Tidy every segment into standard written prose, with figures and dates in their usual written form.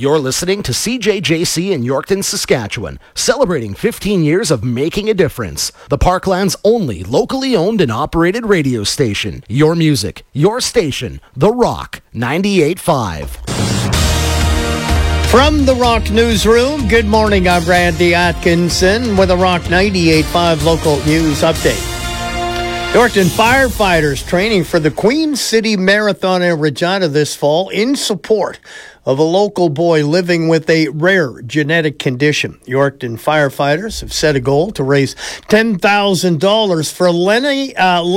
You're listening to CJJC in Yorkton, Saskatchewan, celebrating 15 years of making a difference. The Parkland's only locally owned and operated radio station. Your music, your station, The Rock 98.5. From the Rock Newsroom, good morning. I'm Randy Atkinson with a Rock 98.5 local news update. Yorkton firefighters training for the Queen City Marathon in Regina this fall in support of a local boy living with a rare genetic condition. Yorkton firefighters have set a goal to raise $10,000 for Lenny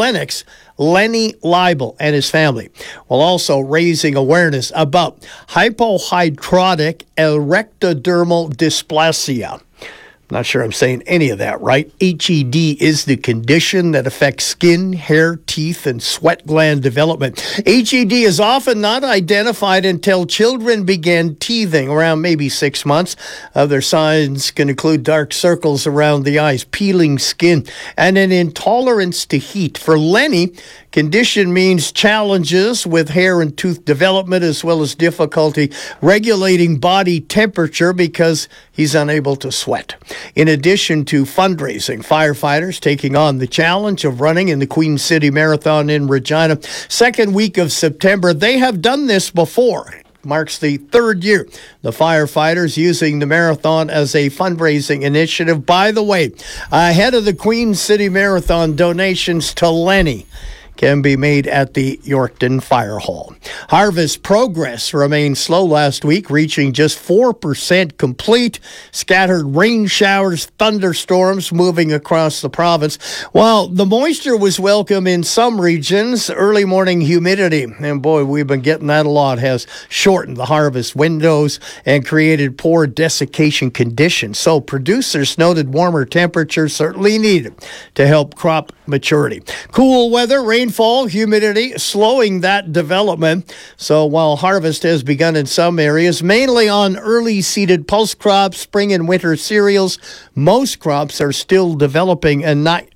Leibel and his family, while also raising awareness about hypohidrotic ectodermal dysplasia. Not sure I'm saying any of that right. HED is the condition that affects skin, hair, teeth, and sweat gland development. HED is often not identified until children begin teething, around maybe 6 months. Other signs can include dark circles around the eyes, peeling skin, and an intolerance to heat. For Lenny, condition means challenges with hair and tooth development, as well as difficulty regulating body temperature because he's unable to sweat. In addition to fundraising, firefighters taking on the challenge of running in the Queen City Marathon in Regina. Second week of September, they have done this before. Marks the third year the firefighters using the marathon as a fundraising initiative. By the way, ahead of the Queen City Marathon, donations to Lenny can be made at the Yorkton Fire Hall. Harvest progress remained slow last week, reaching just 4% complete. Scattered rain showers, thunderstorms moving across the province. While the moisture was welcome in some regions, early morning humidity, and boy, we've been getting that a lot, has shortened the harvest windows and created poor desiccation conditions. So producers noted warmer temperatures certainly needed to help crop maturity. Cool weather, rainfall, humidity, slowing that development. So while harvest has begun in some areas, mainly on early seeded pulse crops, spring and winter cereals, most crops are still developing and not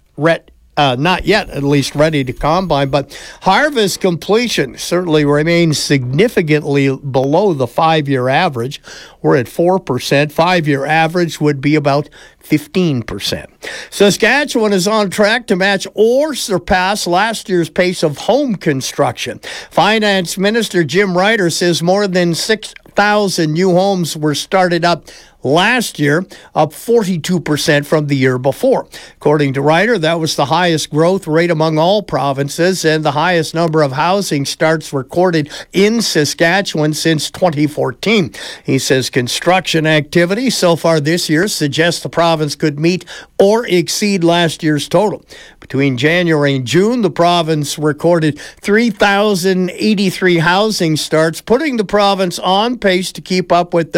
yet at least ready to combine, but harvest completion certainly remains significantly below the 5-year average. We're at 4%. 5-year average would be about 15%. Saskatchewan is on track to match or surpass last year's pace of home construction. Finance Minister Jim Ryder says more than 6,000 new homes were started up last year, up 42% from the year before. According to Ryder, that was the highest growth rate among all provinces and the highest number of housing starts recorded in Saskatchewan since 2014. He says construction activity so far this year suggests the province could meet or exceed last year's total. Between January and June, the province recorded 3,083 housing starts, putting the province on pace to keep up with the